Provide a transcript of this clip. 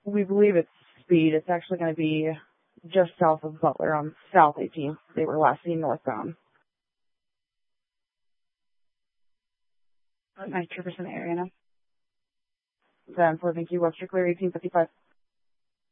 We believe it's speed. It's actually going to be just south of Butler on South 18th. They were last seen northbound. My trooper's in the area now. 10-4, thank you. Webster clear 1855.